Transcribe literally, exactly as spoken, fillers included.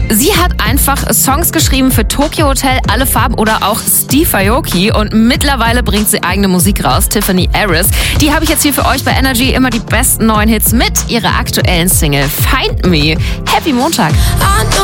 Sie hat einfach Songs geschrieben für Tokyo Hotel, Alle Farben oder auch Steve Aoki und mittlerweile bringt sie eigene Musik raus, Tiffany Aris. Die habe ich jetzt hier für euch bei Energy, immer die besten neuen Hits mit ihrer aktuellen Single Find Me. Happy Montag!